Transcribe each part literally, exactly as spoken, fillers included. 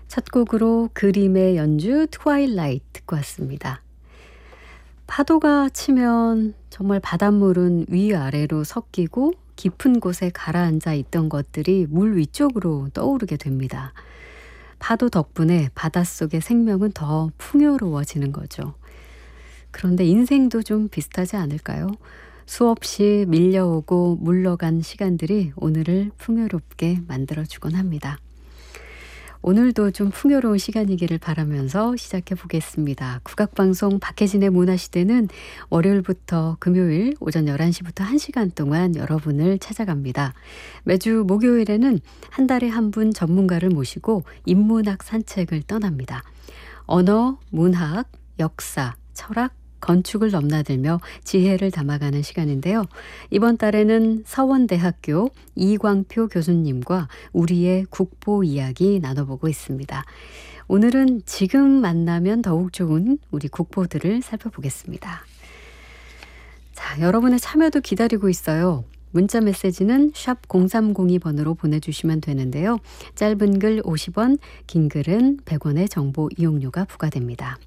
첫 곡으로 그림의 연주 트와일라이트 듣고 왔습니다. 파도가 치면 정말 바닷물은 위아래로 섞이고 깊은 곳에 가라앉아 있던 것들이 물 위쪽으로 떠오르게 됩니다. 파도 덕분에 바닷속의 생명은 더 풍요로워지는 거죠. 그런데 인생도 좀 비슷하지 않을까요? 수없이 밀려오고 물러간 시간들이 오늘을 풍요롭게 만들어주곤 합니다. 오늘도 좀 풍요로운 시간이기를 바라면서 시작해 보겠습니다. 국악방송 박혜진의 문화시대는 월요일부터 금요일 오전 열한 시부터 한 시간 동안 여러분을 찾아갑니다. 매주 목요일에는 한 달에 한 분 전문가를 모시고 인문학 산책을 떠납니다. 언어, 문학, 역사, 철학, 건축을 넘나들며 지혜를 담아가는 시간인데요. 이번 달에는 서원대학교 이광표 교수님과 우리의 국보 이야기 나눠보고 있습니다. 오늘은 지금 만나면 더욱 좋은 우리 국보들을 살펴보겠습니다. 자, 여러분의 참여도 기다리고 있어요. 문자 메시지는 샵 공삼공이 번으로 보내주시면 되는데요. 짧은 글 오십 원, 긴 글은 백 원의 정보 이용료가 부과됩니다.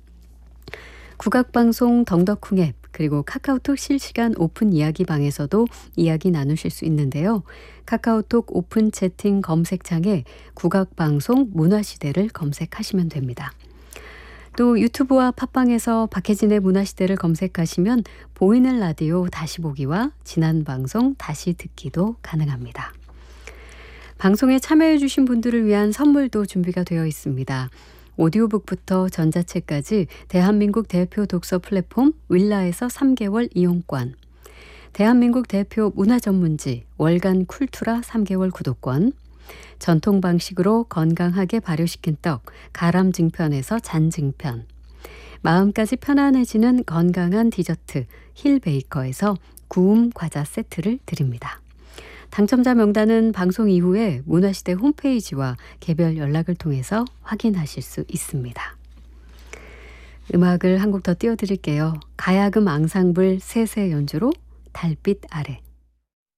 국악방송 덩덕쿵 앱 그리고 카카오톡 실시간 오픈 이야기방에서도 이야기 나누실 수 있는데요. 카카오톡 오픈 채팅 검색창에 국악방송 문화시대를 검색하시면 됩니다. 또 유튜브와 팟빵에서 박혜진의 문화시대를 검색하시면 보이는 라디오 다시 보기와 지난 방송 다시 듣기도 가능합니다. 방송에 참여해 주신 분들을 위한 선물도 준비가 되어 있습니다. 오디오북부터 전자책까지 대한민국 대표 독서 플랫폼 윌라에서 삼 개월 이용권, 대한민국 대표 문화전문지 월간 쿨투라 삼 개월 구독권, 전통 방식으로 건강하게 발효시킨 떡 가람증편에서 잔증편, 마음까지 편안해지는 건강한 디저트 힐베이커에서 구움 과자 세트를 드립니다. 당첨자 명단은 방송 이후에 문화시대 홈페이지와 개별 연락을 통해서 확인하실 수 있습니다. 음악을 한 곡 더 띄워드릴게요. 가야금 앙상블 세세 연주로 달빛 아래.